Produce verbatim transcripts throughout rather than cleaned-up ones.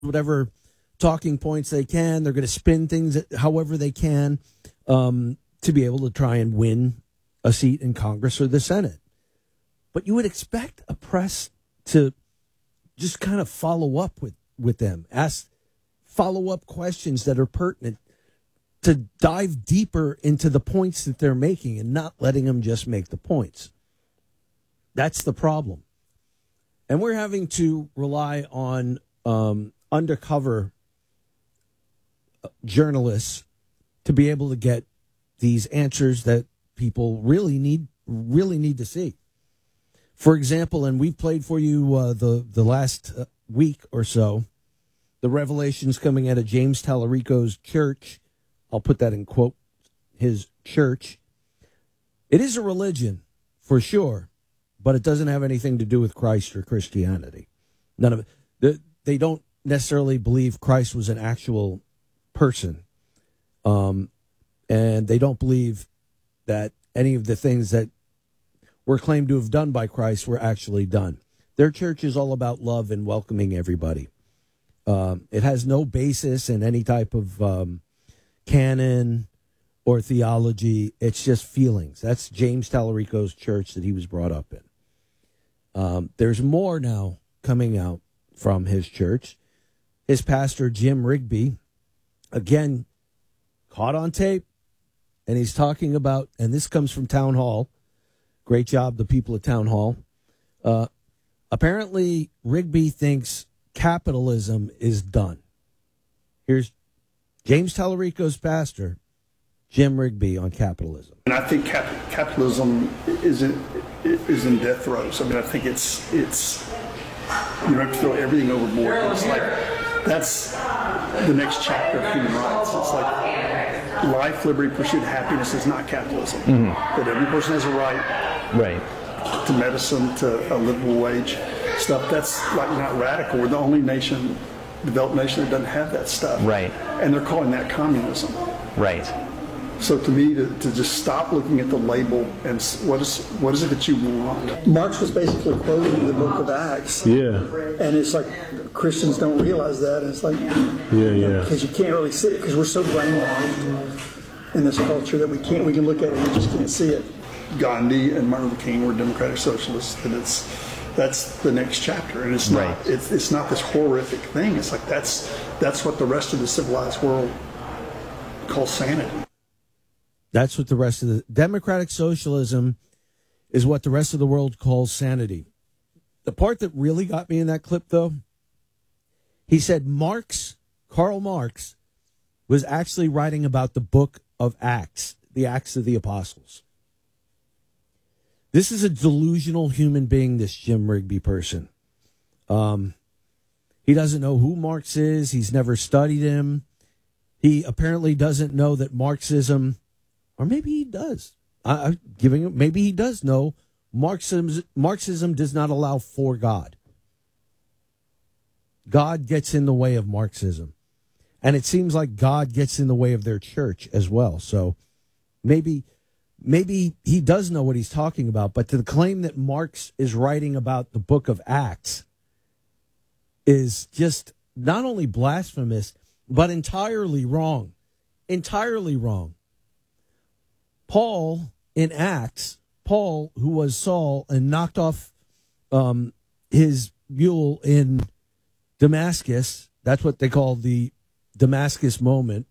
whatever talking points they can. They're going to spin things however they can um, to be able to try and win a seat in Congress or the Senate. But you would expect a press to just kind of follow up with, with them, ask follow-up questions that are pertinent, to dive deeper into the points that they're making and not letting them just make the points. That's the problem. And we're having to rely on um, undercover journalists to be able to get these answers that people really need really need to see. For example, and we played for you uh, the, the last uh, week or so, the revelations coming out of James Tallarico's church. I'll put that in quote, his church. It is a religion, for sure, but it doesn't have anything to do with Christ or Christianity. None of it. They, they don't necessarily believe Christ was an actual person. Um, and they don't believe that any of the things that were claimed to have done by Christ were actually done. Their church is all about love and welcoming everybody. Um, it has no basis in any type of um, canon or theology. It's just feelings. That's James Tallarico's church that he was brought up in. Um, there's more now coming out from his church. His pastor, Jim Rigby, again, caught on tape, and he's talking about, and this comes from Town Hall. Great job, the people at Town Hall. Uh, apparently, Rigby thinks capitalism is done. Here's James Tallarico's pastor, Jim Rigby, on capitalism. And I think cap- capitalism is in, is in death throes. I mean, I think it's, it's you don't have to throw everything overboard. It's like, that's the next chapter of human rights. It's like life, liberty, pursuit, happiness is not capitalism. Mm-hmm. That every person has a right, right, to medicine, to a livable wage stuff. That's like not radical. We're the only nation, developed nation, that doesn't have that stuff. Right. And they're calling that communism. Right. So to me, to, to just stop looking at the label and s- what is what is it that you want? Marx was basically quoting the book of Acts. Yeah. And it's like Christians don't realize that. And it's like, yeah, yeah. Because you can't really see it because we're so brainwashed in this culture that we can't, we can look at it and we just can't see it. Gandhi and Martin Luther King were democratic socialists, and it's that's the next chapter, and it's not right. it's it's not this horrific thing. It's like that's that's what the rest of the civilized world calls sanity. That's what the rest of the democratic socialism is what the rest of the world calls sanity. The part that really got me in that clip, though, he said Marx, Karl Marx, was actually writing about the book of Acts, the Acts of the Apostles. This is a delusional human being, this Jim Rigby person. Um, he doesn't know who Marx is. He's never studied him. He apparently doesn't know that Marxism, or maybe he does. I, I'm giving him, maybe he does know Marxism. Marxism does not allow for God. God gets in the way of Marxism, and it seems like God gets in the way of their church as well. So maybe. Maybe he does know what he's talking about, but to claim that Marx is writing about the book of Acts is just not only blasphemous, but entirely wrong. Entirely wrong. Paul, in Acts, Paul, who was Saul and knocked off um, his mule in Damascus, that's what they call the Damascus moment,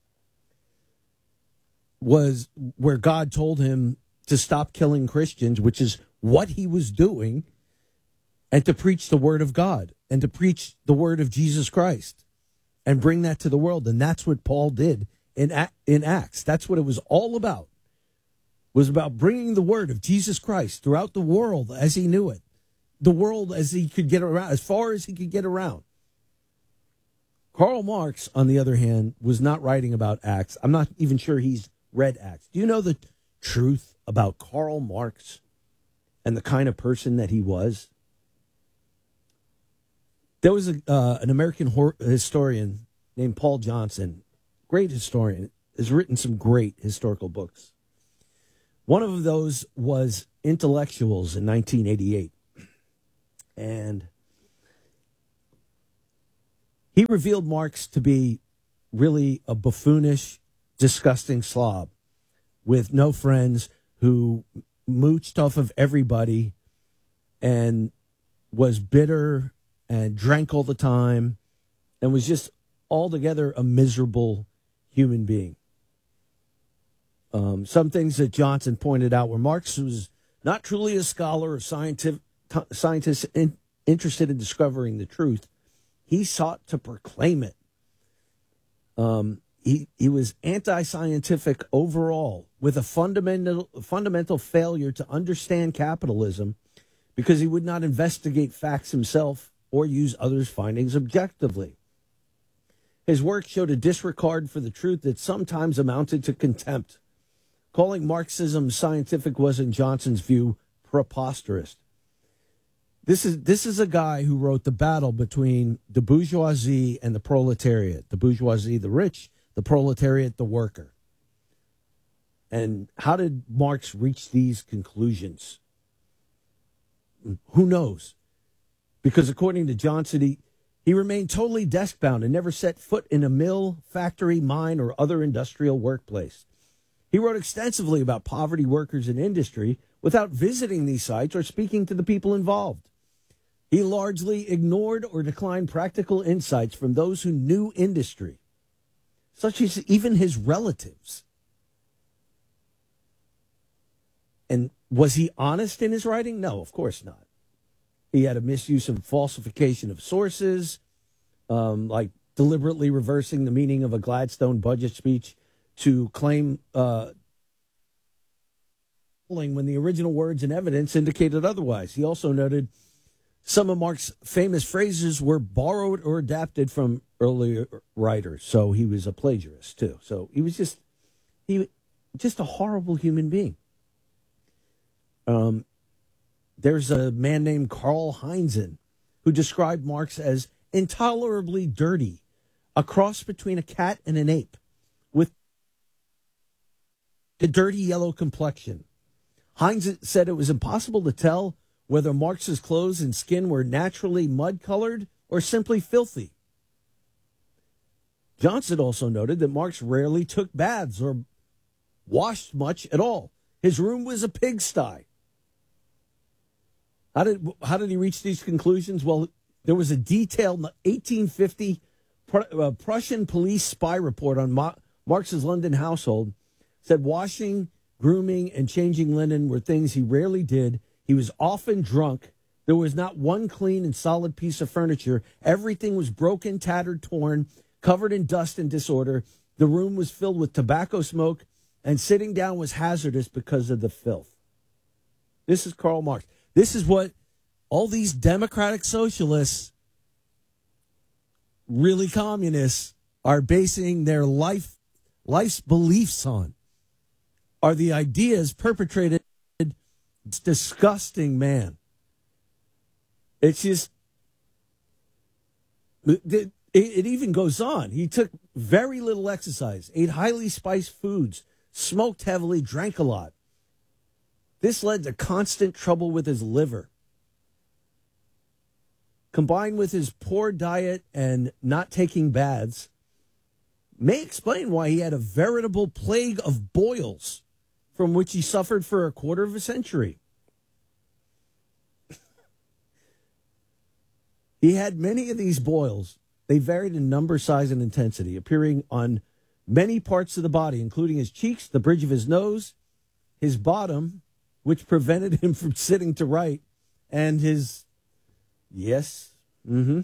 was where God told him to stop killing Christians, which is what he was doing, and to preach the word of God and to preach the word of Jesus Christ and bring that to the world. And that's what Paul did in in Acts. That's what it was all about. It was about bringing the word of Jesus Christ throughout the world as he knew it, the world as he could get around, as far as he could get around. Karl Marx, on the other hand, was not writing about Acts. I'm not even sure he's read Acts. Do you know the truth about Karl Marx and the kind of person that he was? There was a, uh, an American hor- historian named Paul Johnson, great historian, has written some great historical books. One of those was Intellectuals in nineteen eighty-eight. And He revealed Marx to be really a buffoonish, disgusting slob with no friends who mooched off of everybody and was bitter and drank all the time and was just altogether a miserable human being. Um, some things that Johnson pointed out were Marx was not truly a scholar or scientific, t- scientist in, interested in discovering the truth. He sought to proclaim it. Um, he, he was anti-scientific overall, with a fundamental fundamental failure to understand capitalism because he would not investigate facts himself or use others' findings objectively. His work showed a disregard for the truth that sometimes amounted to contempt. Calling Marxism scientific was, in Johnson's view, preposterous. This is this is a guy who wrote The Battle Between the Bourgeoisie and the Proletariat. The bourgeoisie, the rich, the proletariat, the worker. And how did Marx reach these conclusions? Who knows? Because according to Johnson, he, he remained totally desk-bound and never set foot in a mill, factory, mine, or other industrial workplace. He wrote extensively about poverty, workers, and industry without visiting these sites or speaking to the people involved. He largely ignored or declined practical insights from those who knew industry, such as even his relatives. And was he honest in his writing? No, of course not. He had a misuse of falsification of sources, um, like deliberately reversing the meaning of a Gladstone budget speech to claim uh, when the original words and evidence indicated otherwise. He also noted some of Marx's famous phrases were borrowed or adapted from earlier writers. So he was a plagiarist too. So he was just he just a horrible human being. Um, there's a man named Karl Heinzen who described Marx as intolerably dirty, a cross between a cat and an ape, with a dirty yellow complexion. Heinz said it was impossible to tell whether Marx's clothes and skin were naturally mud-colored or simply filthy. Johnson also noted that Marx rarely took baths or washed much at all. His room was a pigsty. How did how did he reach these conclusions? Well, there was a detailed eighteen fifty uh, Prussian police spy report on Ma- Marx's London household. Said washing, grooming, and changing linen were things he rarely did. He was often drunk. There was not one clean and solid piece of furniture. Everything was broken, tattered, torn, covered in dust and disorder. The room was filled with tobacco smoke, and sitting down was hazardous because of the filth. This is Karl Marx. This is what all these democratic socialists, really communists, are basing their life life's beliefs on, are the ideas perpetrated. It's disgusting, man. It's just, it, it even goes on. He took very little exercise, ate highly spiced foods, smoked heavily, drank a lot. This led to constant trouble with his liver. Combined with his poor diet and not taking baths, may explain why he had a veritable plague of boils, from which he suffered for a quarter of a century. He had many of these boils. They varied in number, size, and intensity, appearing on many parts of the body, including his cheeks, the bridge of his nose, his bottom, which prevented him from sitting to write, and his, yes, mm-hmm.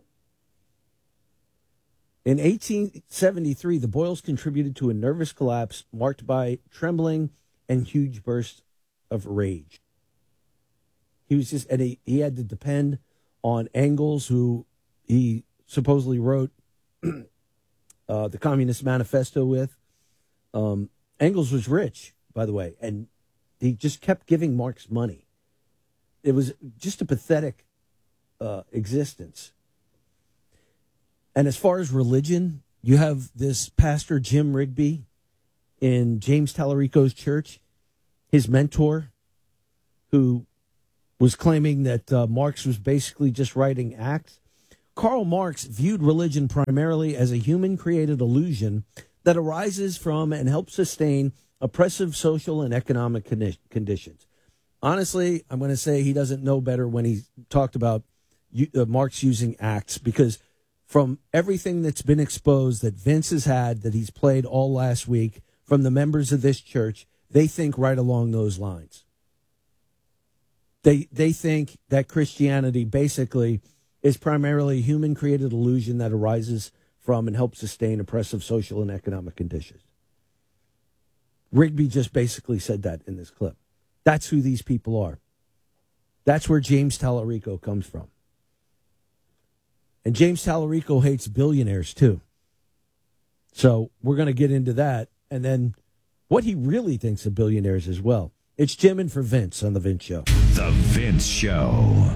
In eighteen seventy-three, the boils contributed to a nervous collapse marked by trembling and huge bursts of rage. He was just, and he, he had to depend on Engels, who he supposedly wrote uh, the Communist Manifesto with. Um, Engels was rich, by the way, and he just kept giving Marx money. It was just a pathetic uh, existence. And as far as religion, you have this pastor, Jim Rigby, in James Tallarico's church, his mentor, who was claiming that uh, Marx was basically just writing Acts. Karl Marx viewed religion primarily as a human-created illusion that arises from and helps sustain oppressive social and economic condi- conditions. Honestly, I'm going to say he doesn't know better when he talked about uh, Marx using acts, because from everything that's been exposed that Vince has had, that he's played all last week from the members of this church, they think right along those lines. They they think that Christianity basically is primarily a human-created illusion that arises from and helps sustain oppressive social and economic conditions. Rigby just basically said that in this clip. That's who these people are. That's where James Tallarico comes from. And James Tallarico hates billionaires, too. So we're going to get into that. And then what he really thinks of billionaires as well. It's Jim in for Vince on The Vince Show. The Vince Show.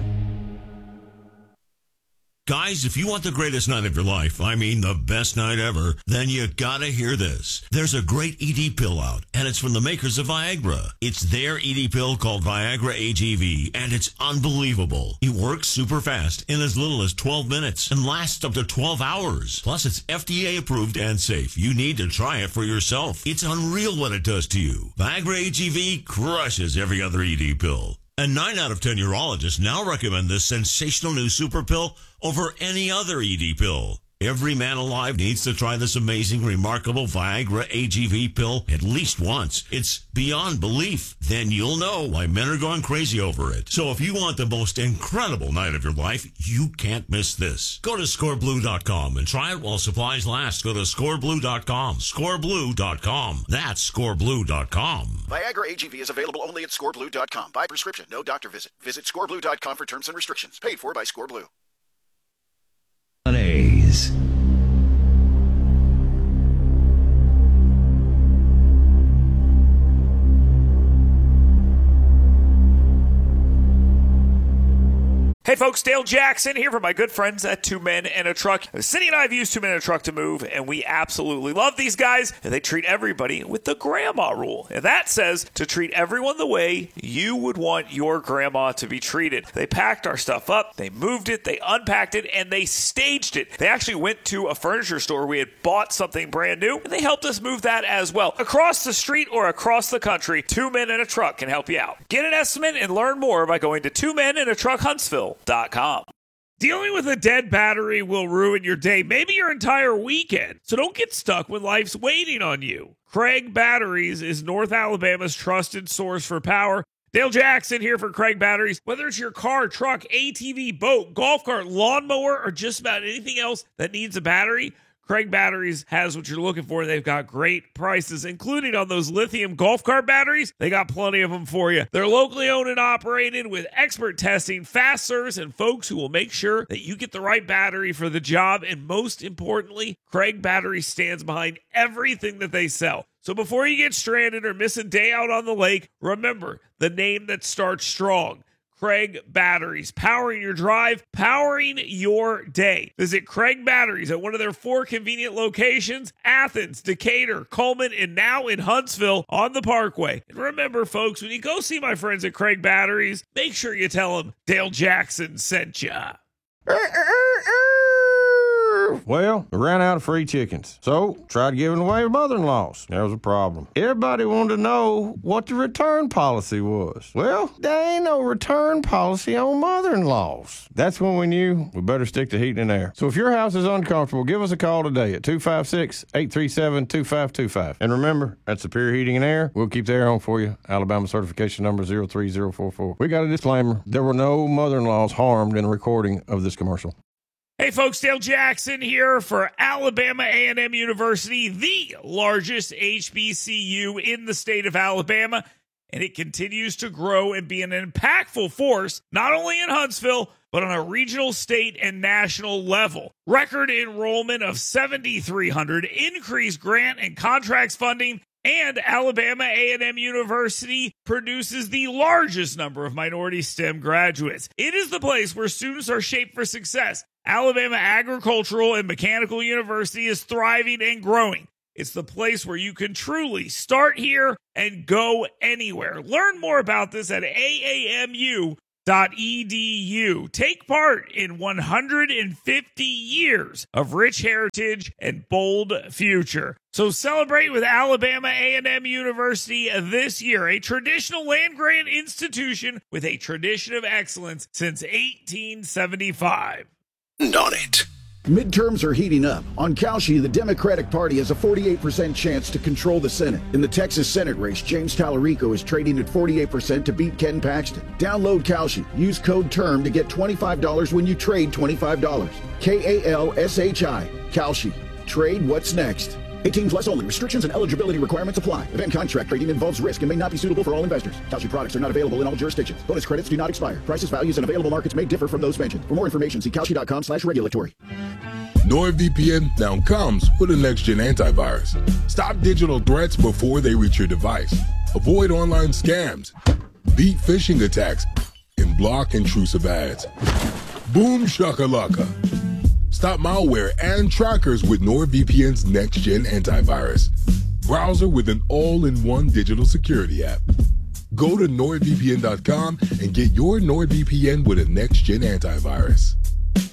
Guys, if you want the greatest night of your life, I mean the best night ever, then you gotta hear this. There's a great E D pill out, and it's from the makers of Viagra. It's their E D pill called Viagra A G V, and it's unbelievable. It works super fast in as little as twelve minutes and lasts up to twelve hours. Plus, it's F D A approved and safe. You need to try it for yourself. It's unreal what it does to you. Viagra A G V crushes every other E D pill. And nine out of ten urologists now recommend this sensational new super pill over any other E D pill. Every man alive needs to try this amazing, remarkable Viagra A G V pill at least once. It's beyond belief. Then you'll know why men are going crazy over it. So if you want the most incredible night of your life, you can't miss this. Go to score blue dot com and try it while supplies last. Go to score blue dot com. score blue dot com. That's score blue dot com. Viagra A G V is available only at score blue dot com. By prescription, no doctor visit. Visit score blue dot com for terms and restrictions. Paid for by ScoreBlue. A's. Hey folks, Dale Jackson here for my good friends at Two Men and a Truck. Cindy and I have used Two Men and a Truck to move, and we absolutely love these guys, and they treat everybody with the grandma rule. And that says to treat everyone the way you would want your grandma to be treated. They packed our stuff up, they moved it, they unpacked it, and they staged it. They actually went to a furniture store. We had bought something brand new, and they helped us move that as well. Across the street or across the country, Two Men and a Truck can help you out. Get an estimate and learn more by going to Two Men and a Truck Huntsville dot com. Dealing with a dead battery will ruin your day, maybe your entire weekend. So don't get stuck when life's waiting on you. Craig Batteries is North Alabama's trusted source for power. Dale Jackson here for Craig Batteries. Whether it's your car, truck, A T V, boat, golf cart, lawnmower, or just about anything else that needs a battery, Craig Batteries has what you're looking for. They've got great prices, including on those lithium golf cart batteries. They got plenty of them for you. They're locally owned and operated with expert testing, fast service, and folks who will make sure that you get the right battery for the job. And most importantly, Craig Batteries stands behind everything that they sell. So before you get stranded or miss a day out on the lake, remember the name that starts strong. Craig Batteries, powering your drive, powering your day. Visit Craig Batteries at one of their four convenient locations, Athens, Decatur, Coleman, and now in Huntsville on the Parkway. And remember, folks, when you go see my friends at Craig Batteries, make sure you tell them Dale Jackson sent ya. Well, we ran out of free chickens, so tried giving away mother-in-laws. There was a problem. Everybody wanted to know what the return policy was. Well, there ain't no return policy on mother-in-laws. That's when we knew we better stick to heating and air. So if your house is uncomfortable, give us a call today at two five six, eight three seven, two five two five. And remember, at Superior Heating and Air, we'll keep the air on for you. Alabama certification number zero three zero four four. We got a disclaimer. There were no mother-in-laws harmed in the recording of this commercial. Hey folks, Dale Jackson here for Alabama A and M University, the largest H B C U in the state of Alabama, and it continues to grow and be an impactful force, not only in Huntsville, but on a regional, state, and national level. Record enrollment of seven thousand three hundred, increased grant and contracts funding, and Alabama A and M University produces the largest number of minority STEM graduates. It is the place where students are shaped for success. Alabama Agricultural and Mechanical University is thriving and growing. It's the place where you can truly start here and go anywhere. Learn more about this at A A M U .edu. Take part in one hundred fifty years of rich heritage and bold future. So celebrate with Alabama A and M University this year, a traditional land-grant institution with a tradition of excellence since eighteen seventy-five. On it. Midterms are heating up. On Kalshi, the Democratic Party has a forty-eight percent chance to control the Senate. In the Texas Senate race, James Tallarico is trading at forty-eight percent to beat Ken Paxton. Download Kalshi. Use code TERM to get twenty-five dollars when you trade twenty-five dollars. K A L S H I. Kalshi. Trade what's next. eighteen plus only. Restrictions and eligibility requirements apply. Event contract trading involves risk and may not be suitable for all investors. Kalshi products are not available in all jurisdictions. Bonus credits do not expire. Prices, values, and available markets may differ from those mentioned. For more information, see kalshi.com slash regulatory. NordVPN now comes with a next-gen antivirus. Stop digital threats before they reach your device. Avoid online scams. Beat phishing attacks. And block intrusive ads. Boom shakalaka. Stop malware and trackers with NordVPN's next-gen antivirus. Browser with an all-in-one digital security app. Go to nord v p n dot com and get your NordVPN with a next-gen antivirus.